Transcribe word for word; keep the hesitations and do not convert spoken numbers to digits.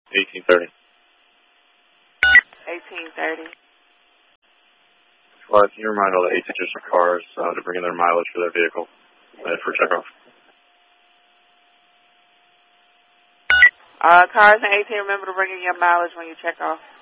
eighteen thirty. eighteen thirty. Well, can you remind all the eight teachers of cars uh, to bring in their mileage for their vehicle uh, for checkoff? Uh, cars and eighteen, remember to bring in your mileage when you check off.